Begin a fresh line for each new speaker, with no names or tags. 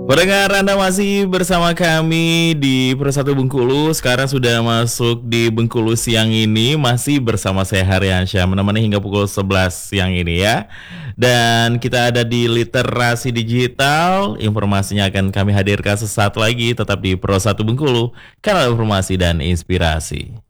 Pendengar, Anda masih bersama kami di Persatu Bengkulu. Sekarang sudah masuk di Bengkulu siang ini. Masih bersama saya Haryansyah, menemani hingga pukul 11 siang ini ya. Dan kita ada di Literasi Digital. Informasinya akan kami hadirkan sesaat lagi. Tetap di Persatu Bengkulu, kanal informasi dan inspirasi.